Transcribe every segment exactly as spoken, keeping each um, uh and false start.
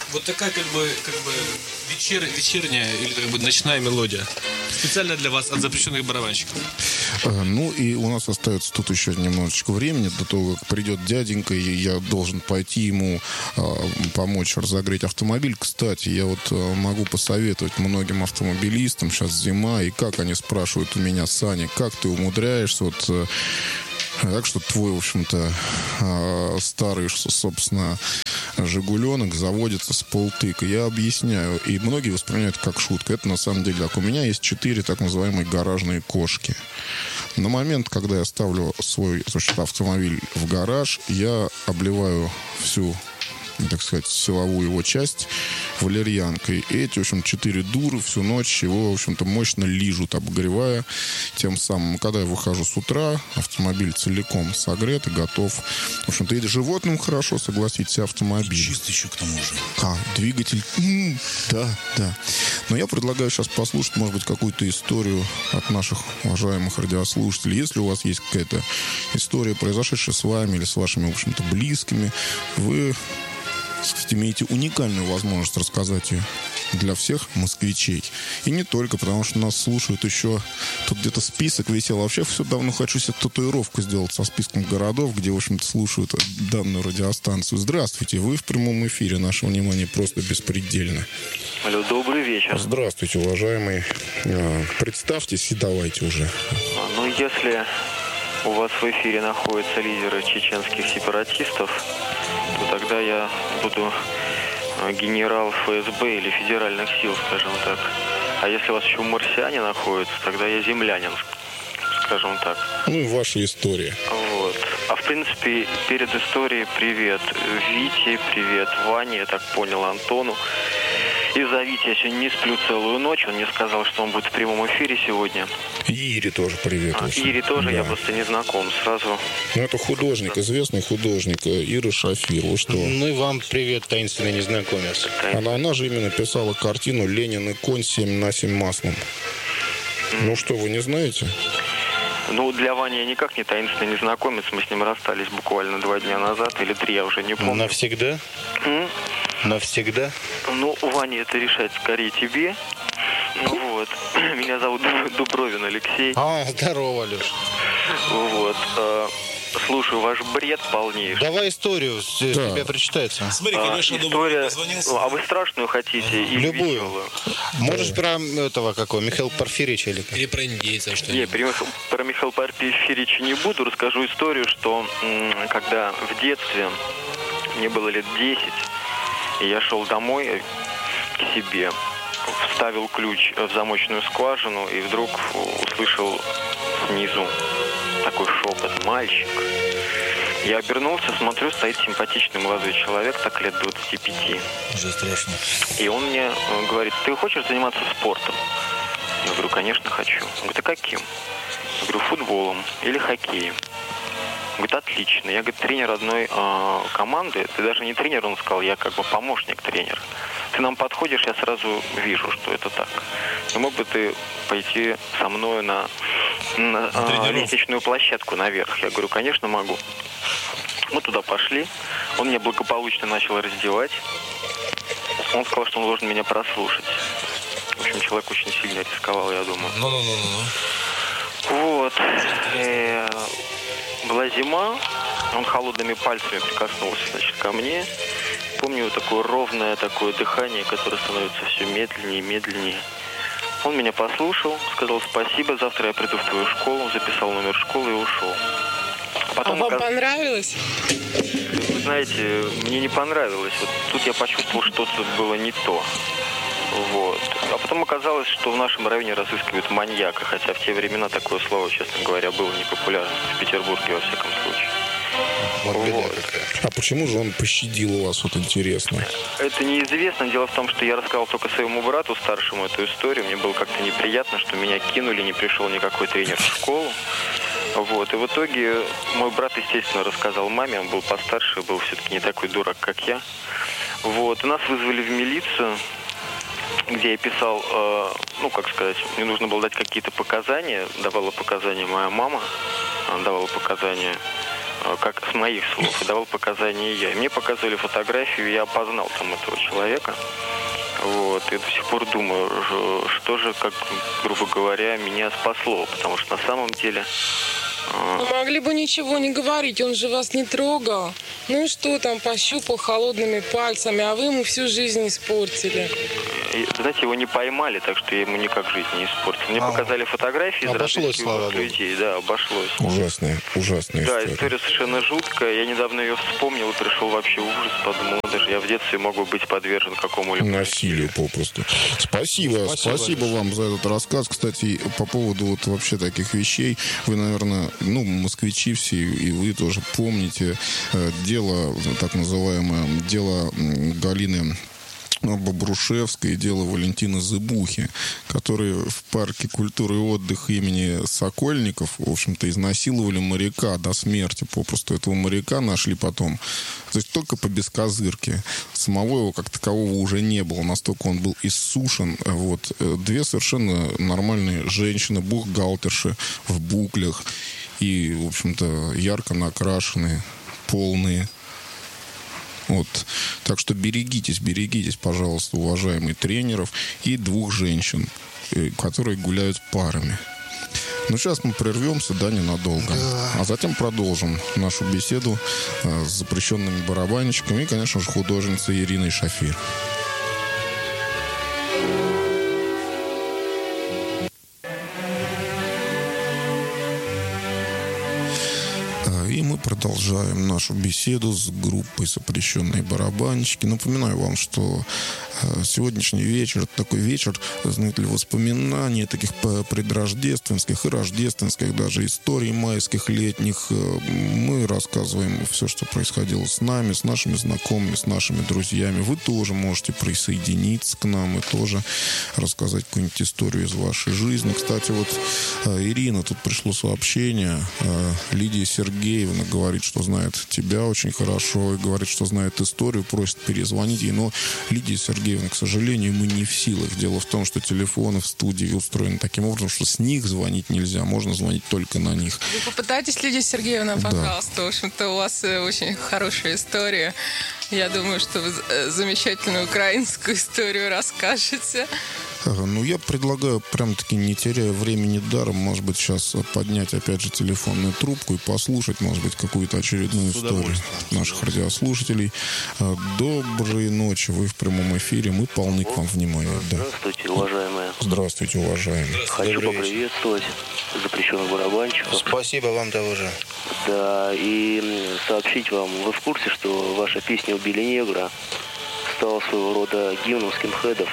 Вот такая как бы, как бы вечер, вечерняя или как бы ночная мелодия. Специально для вас от запрещенных барабанщиков. Ну и у нас остается тут еще немножечко времени до того, как придет дяденька, и я должен пойти ему э, помочь разогреть автомобиль. Кстати, я вот э, могу посоветовать многим автомобилистам, сейчас зима, и как они спрашивают у меня: Саня, как ты умудряешься вот... Э, так что твой, в общем-то, э, старый, собственно, «Жигуленок» заводится с полтыка. Я объясняю, и многие воспринимают это как шутку. Это на самом деле так. У меня есть четыре так называемые гаражные кошки. На момент, когда я ставлю свой, значит, автомобиль в гараж, я обливаю всю, так сказать, силовую его часть валерьянкой. И эти, в общем, четыре дуры всю ночь его, в общем-то, мощно лижут, обогревая. Тем самым, когда я выхожу с утра, автомобиль целиком согрет и готов. В общем-то, и животным хорошо, согласитесь, автомобиль. Чистый еще к тому же. А, двигатель. М-м, да, да. Но я предлагаю сейчас послушать, может быть, какую-то историю от наших уважаемых радиослушателей. Если у вас есть какая-то история, произошедшая с вами или с вашими, в общем-то, близкими, вы... Кстати, имеете уникальную возможность рассказать ее для всех москвичей. И не только, потому что нас слушают еще... Тут где-то список висел. Вообще все давно хочу себе татуировку сделать со списком городов, где, в общем-то, слушают данную радиостанцию. Здравствуйте, вы в прямом эфире. Наше внимание просто беспредельно. Алло, добрый вечер. Здравствуйте, уважаемый. Представьтесь и давайте уже. Ну, если у вас в эфире находятся лидеры чеченских сепаратистов, то тогда я буду генерал эф эс бэ или федеральных сил, скажем так. А если у вас еще марсиане находятся, тогда я землянин, скажем так. Ну, ваша история. Вот. А в принципе, перед историей привет Вите, привет Ване, я так понял, Антону. Из-за Вити я сегодня не сплю целую ночь. Он мне сказал, что он будет в прямом эфире сегодня. Ире тоже привет. А, Ире тоже, да. Я просто не знаком сразу. Ну, это художник, известный художник Ира Шафир. Вы что? Ну и вам привет, таинственный незнакомец. Она, она же именно писала картину «Ленин и конь семь на семь маслом». Mm. Ну что, вы не знаете? Ну, для Вани я никак не таинственный незнакомец. Мы с ним расстались буквально два дня назад, или три, я уже не помню. Навсегда? М? Навсегда? Ну, Ваня, это решать скорее тебе. Ну, вот. Меня зовут Дубровин Алексей. А, здорово, Леш. Вот. Слушаю ваш бред полнейший. Давай историю, с да. тебя прочитается. Смотри, а, конечно, история... дозвонился. А вы страшную хотите или Любую. веселую? Можешь про этого какого, Михаила Порфирьевича или как? Или про индейца, что ли? Не, про, про Михаила Порфирьевича не буду. Расскажу историю, что м- когда в детстве, мне было лет десять, и я шел домой к себе, вставил ключ в замочную скважину и вдруг услышал снизу такой шепот: «Мальчик». Я обернулся, смотрю, стоит симпатичный молодой человек, так лет двадцати пяти. Уже страшно. И он мне говорит: «Ты хочешь заниматься спортом?» Я говорю: «Конечно, хочу». Он говорит: «А каким?» Я говорю: «Футболом или хоккеем». Он говорит: «Отлично». Я, говорит, тренер одной э, команды. Ты даже не тренер, он сказал, я как бы помощник тренера. Ты нам подходишь, я сразу вижу, что это так. Не мог бы ты пойти со мной на, на, на лестничную площадку наверх? Я говорю: «Конечно, могу». Мы туда пошли. Он меня благополучно начал раздевать. Он сказал, что он должен меня прослушать. В общем, человек очень сильно рисковал, я думаю. Ну-ну-ну-ну. Вот. Э, была зима. Он холодными пальцами прикоснулся, значит, ко мне. Помню такое ровное такое дыхание, которое становится все медленнее и медленнее. Он меня послушал, сказал спасибо, завтра я приду в твою школу, записал номер школы и ушел. Потом а вам оказ... понравилось? Вы знаете, мне не понравилось. Вот тут я почувствовал, что что-то было не то. Вот. А потом оказалось, что в нашем районе разыскивают маньяка, хотя в те времена такое слово, честно говоря, было непопулярно. В Петербурге, во всяком случае. Вот беда Вот. какая. А почему же он пощадил вас, вот интересно? Это неизвестно. Дело в том, что я рассказал только своему брату старшему эту историю. Мне было как-то неприятно, что меня кинули, не пришел никакой тренер в школу. Вот. И в итоге мой брат, естественно, рассказал маме. Он был постарше, был все-таки не такой дурак, как я. Вот. И нас вызвали в милицию, где я писал, э, ну, как сказать, мне нужно было дать какие-то показания. Давала показания моя мама, она давала показания как с моих слов, и давал показания я. И мне показывали фотографию, и я опознал там этого человека. Вот. И до сих пор думаю, что же, как, грубо говоря, меня спасло. Потому что на самом деле... Вы могли бы ничего не говорить, он же вас не трогал. Ну и что там, пощупал холодными пальцами, а вы ему всю жизнь испортили. И, знаете, его не поймали, так что я ему никак жизнь не испортил. Мне а, показали фотографии из разных людей. Да, обошлось. Ужасная, ужасная да, история. Да, история совершенно жуткая. Я недавно ее вспомнил и пришел вообще в ужас. Подумал, даже я в детстве могу быть подвержен какому-либо насилию попросту. Спасибо, спасибо, спасибо вам за этот рассказ. Кстати, по поводу вот вообще таких вещей, вы, наверное, ну, москвичи все, и вы тоже помните э, дело, так называемое, дело Галины Бобрушевской, дело Валентины Зыбухи, которые в парке культуры и отдыха имени Сокольников, в общем-то, изнасиловали моряка до смерти. Попросту этого моряка нашли потом. То есть только по бескозырке. Самого его как такового уже не было. Настолько он был иссушен. Вот. Две совершенно нормальные женщины, бухгалтерши в буклях и, в общем-то, ярко накрашенные, полные. Вот. Так что берегитесь, берегитесь, пожалуйста, уважаемые тренеров и двух женщин, которые гуляют парами. Ну, сейчас мы прервемся, да, ненадолго. Да. А затем продолжим нашу беседу с запрещенными барабанщиками и, конечно же, художницей Ириной Шафир. И мы продолжаем нашу беседу с группой «Запрещенные барабанщики». Напоминаю вам, что сегодняшний вечер, это такой вечер, знаете ли, воспоминаний таких предрождественских и рождественских даже историй майских, летних. Мы рассказываем все, что происходило с нами, с нашими знакомыми, с нашими друзьями. Вы тоже можете присоединиться к нам и тоже рассказать какую-нибудь историю из вашей жизни. Кстати, вот Ирина, тут пришло сообщение. Лидия Сергеевна говорит, что знает тебя очень хорошо и говорит, что знает историю, просит перезвонить ей. Но Лидия Сергеевна, к сожалению, мы не в силах. Дело в том, что телефоны в студии устроены таким образом, что с них звонить нельзя, можно звонить только на них. Вы попытайтесь, Лидия Сергеевна, пожалуйста. Да. В общем-то, у вас очень хорошая история. Я думаю, что вы замечательную украинскую историю расскажете. Ну, я предлагаю, прям-таки не теряя времени даром, может быть, сейчас поднять, опять же, телефонную трубку и послушать, может быть, какую-то очередную историю наших радиослушателей. Доброй ночи, вы в прямом эфире, мы полны к вам внимания. Здравствуйте, да. уважаемые. Здравствуйте, уважаемые. Хочу Добрый поприветствовать запрещенных барабанщиков. Спасибо вам того же. Да, и сообщить вам, вы в курсе, что ваша песня «Убили негра» стала своего рода гимном скинхедов?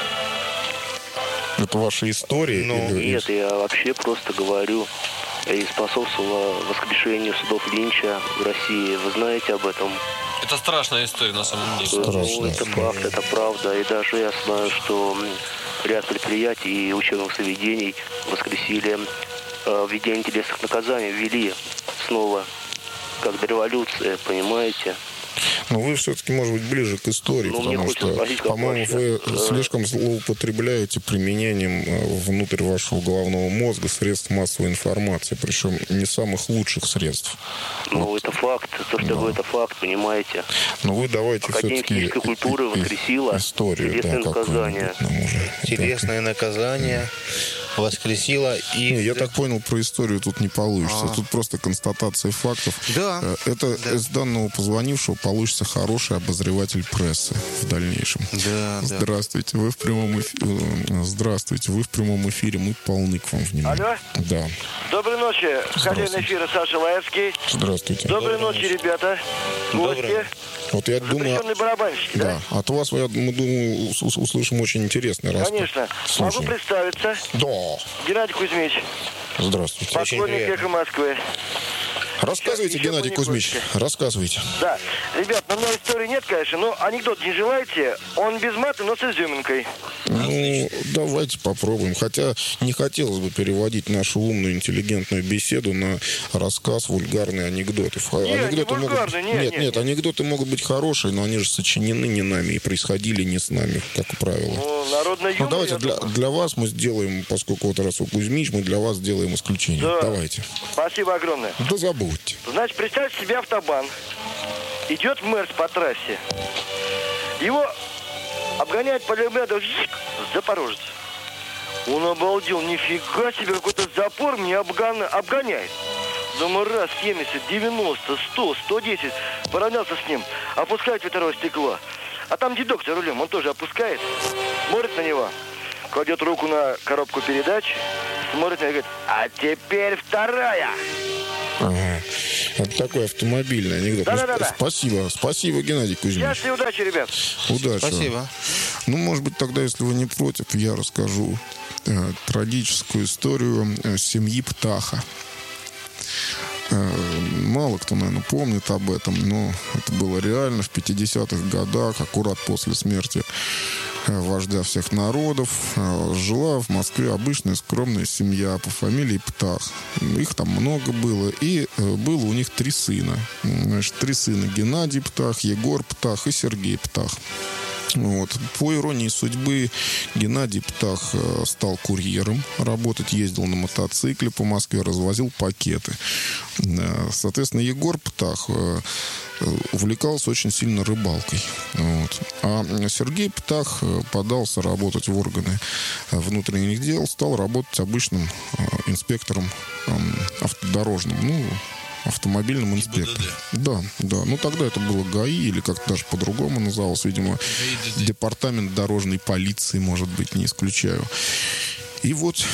Это ваша история? Ну, или... Нет, я вообще просто говорю и способствовала воскрешению судов Линча в России. Вы знаете об этом? Это страшная история на самом деле. Страшная. Ну, это факт, это правда. И даже я знаю, что ряд предприятий и учебных заведений воскресили э, введение телесных наказаний, ввели снова, как до революции, понимаете? Но вы все-таки, может быть, ближе к истории, ну, потому что, спросить, по-моему, вы э... слишком злоупотребляете применением внутрь вашего головного мозга средств массовой информации, причем не самых лучших средств. Ну, вот. Это факт. То, что да. вы, это факт, понимаете. Но вы давайте Академия все-таки физической культуры воскресила историю, телесное да, наказание. Нам уже. Телесное так. наказание воскресила и... Не, я так понял, про историю тут не получится. А-а-а. Тут просто констатация фактов. Да. Это да. из данного позвонившего получится хороший обозреватель прессы в дальнейшем. Да, Здравствуйте, да. вы в прямом эфире. Здравствуйте, вы в прямом эфире. Мы полны к вам внимания. Алло? Да. Доброй ночи. Хозяин эфира Саша Лаевский. Здравствуйте. Доброй, Доброй ночи, ночи, ребята. Гости. Вот я думаю... Запрещенные барабанщики, да? Да. От вас, я думаю, услышим очень интересный рассказ. Конечно. Слушаем. Могу представиться. Да. Геннадий Кузьмич. Здравствуйте. Поклонник «Эхо Москвы». Рассказывайте, еще, Геннадий еще Кузьмич, рассказывайте. Да. Ребят, ну, у меня истории нет, конечно, но анекдот не желаете? Он без мата, но с изюминкой. Ну, давайте попробуем. Хотя не хотелось бы переводить нашу умную, интеллигентную беседу на рассказ, вульгарные анекдоты. Не, анекдоты не могут... вульгарные, нет, нет, нет, нет, анекдоты могут быть хорошие, но они же сочинены не нами и происходили не с нами, как правило. Ну, народный юмор, Ну, давайте я для, думаю. для вас мы сделаем, поскольку вот раз у Кузьмич, мы для вас сделаем исключение. Да. Давайте. Спасибо огромное. Да забудьте. Значит, представьте себе автобан. Идет Мерс по трассе. Его обгоняет полиметр запорожец. Он обалдел, нифига себе, какой-то запор мне обгон... обгоняет. Думаю, раз, семьдесят, девяносто, сто, сто десять. Поравнялся с ним, опускает ветровое стекло. А там дедок за рулем, он тоже опускает, смотрит на него, кладет руку на коробку передач, смотрит на него и говорит: а теперь вторая. Ага. Это такой автомобильный анекдот. Ну, Да-да-да. сп- спасибо, спасибо, Геннадий Кузьмич. Счастья и удачи, ребят. Удачи. Спасибо. Ну, может быть, тогда, если вы не против, я расскажу э, трагическую историю э, семьи Птаха. Э, мало кто, наверное, помнит об этом, но это было реально в пятидесятых годах, аккурат после смерти э, вождя всех народов. Э, жила в Москве обычная скромная семья по фамилии Птах. Их там много было, и э, было у них три сына. Значит, три сына: Геннадий Птах, Егор Птах и Сергей Птах. Вот. По иронии судьбы, Геннадий Птах э, стал курьером работать, ездил на мотоцикле по Москве, развозил пакеты. Э, соответственно, Егор Птах э, увлекался очень сильно рыбалкой. Вот. А Сергей Птах э, подался работать в органы э, внутренних дел, стал работать обычным э, инспектором э, автодорожным. Ну, автомобильным инспектором. Да, да. Ну, тогда это было ГАИ, или как-то даже по-другому называлось. Видимо, департамент дорожной полиции, может быть, не исключаю. И вот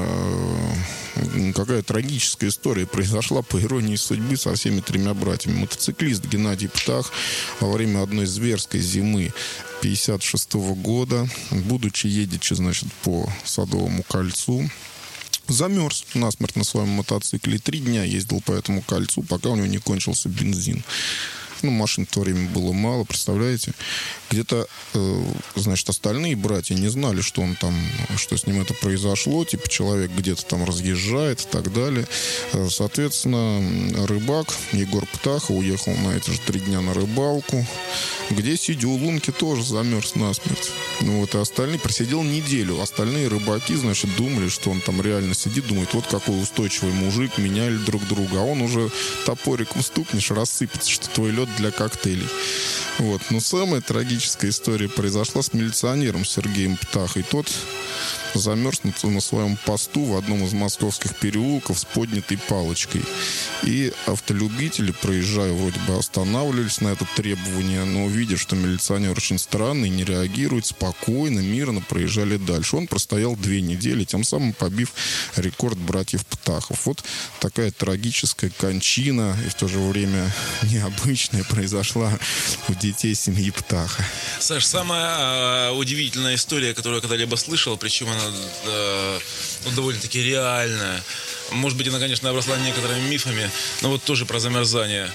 э, какая трагическая история произошла, по иронии судьбы, со всеми тремя братьями. Мотоциклист Геннадий Птах во время одной зверской зимы пятьдесят шестого года, будучи едучи, значит, по Садовому кольцу, замерз насмерть на своем мотоцикле. И три дня ездил по этому кольцу, пока у него не кончился бензин. Ну, машин в то время было мало, представляете? Где-то, э, значит, остальные братья не знали, что он там, что с ним это произошло. Типа, человек где-то там разъезжает и так далее. Э, соответственно, рыбак Егор Птаха уехал на эти же три дня на рыбалку, где, сидя у лунки, тоже замерз насмерть. Ну, вот и остальные просидел неделю. Остальные рыбаки, значит, думали, что он там реально сидит, думает, вот какой устойчивый мужик, меняли друг друга. А он уже топориком стукнешь, рассыпется, что твой лед для коктейлей. Вот. Но самая трагическая история произошла с милиционером Сергеем Птахой. Тот замерз на, на своем посту в одном из московских переулков с поднятой палочкой. И автолюбители, проезжая, вроде бы останавливались на это требование, но увидев, что милиционер очень странный, не реагирует, спокойно, мирно проезжали дальше. Он простоял две недели, тем самым побив рекорд братьев Птахов. Вот такая трагическая кончина и в то же время необычная произошла у детей семьи Птаха. Саш, самая э, удивительная история, которую я когда-либо слышал, причем она э, ну, довольно-таки реальная. Может быть, она, конечно, обросла некоторыми мифами, но вот тоже про замерзание.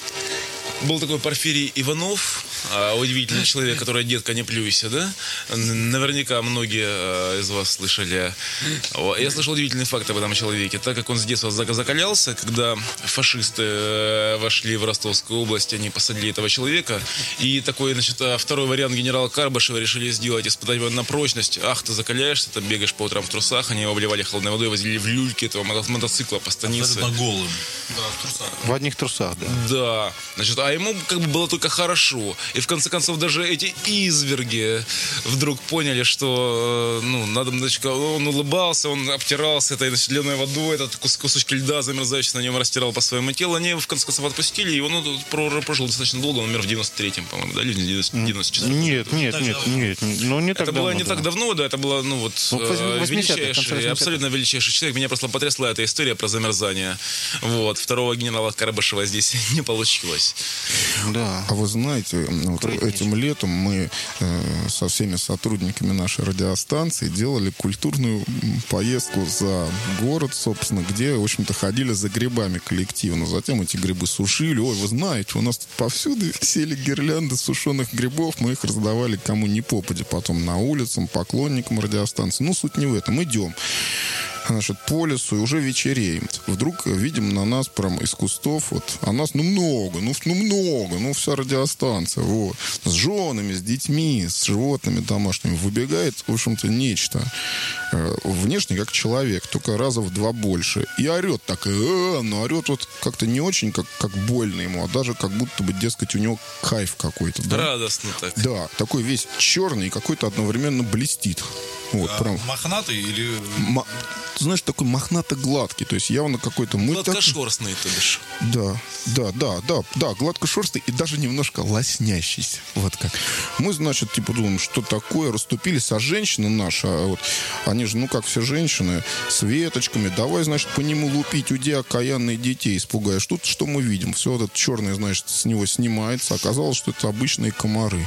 Был такой Порфирий Иванов, удивительный человек, который «Детка, не плюйся», да? Наверняка многие из вас слышали. Я слышал удивительный факт об этом человеке. Так как он с детства закалялся, когда фашисты вошли в Ростовскую область, они посадили этого человека. И такой, значит, второй вариант генерала Карбышева решили сделать, испытать его на прочность. Ах, ты закаляешься, ты бегаешь по утрам в трусах. Они его обливали холодной водой, возили в люльки этого мотоцикла по станице. Это голым. Да, в трусах. В одних трусах, да. Да. Значит, а ему как бы было только хорошо. И в конце концов даже эти изверги вдруг поняли, что ну, надо, значит, он улыбался, он обтирался этой значит, ледяной водой, этот кус, кусочки льда замерзающий на нем растирал по своему телу. Они в конце концов отпустили, и он ну, прожил достаточно долго, он умер в девяносто третьем, по-моему, да, или в девяносто четвёртом. Нет, нет, нет, нет, ну не так Это давно, было не да. так давно, да, это было, ну вот, Ну, э, величайший, восьмидесятых. абсолютно величайший человек. Меня просто потрясла эта история про замерзание. Вот, второго генерала Карбышева здесь не получилось. Да. А вы знаете, вот этим летом мы э, со всеми сотрудниками нашей радиостанции делали культурную поездку за город, собственно, где, в общем-то, ходили за грибами коллективно. Затем эти грибы сушили. Ой, вы знаете, у нас тут повсюду висели гирлянды сушеных грибов. Мы их раздавали кому ни попадя. Потом на улицам, поклонникам радиостанции. Ну, суть не в этом. Идем. Значит, по лесу, и уже вечереет. Вдруг видим на нас прям из кустов, вот, а нас, ну, много, ну, ну, много, ну, вся радиостанция, вот, с женами, с детьми, с животными домашними. Выбегает, в общем-то, нечто. Э, внешне как человек, только раза в два больше. И орет так, э, но орет вот как-то не очень, как, как больно ему, а даже как будто бы, дескать, у него кайф какой-то. Да? Радостно так. Да, такой весь черный и какой-то одновременно блестит. Вот, А прям. мохнатый или... Ма- Ты знаешь, такой мохнато-гладкий, то есть явно какой-то... мы так- Гладкошерстный, то бишь. Да, да, да, да, да, гладкошерстый и даже немножко лоснящийся. Вот как. Мы, значит, типа думаем, что такое, расступились, а женщины наши, а вот, они же, ну как все женщины, с веточками, давай, значит, по нему лупить, уйди, окаянные детей испугаешь. Тут что мы видим? Все вот это черное, значит, с него снимается. Оказалось, что это обычные комары.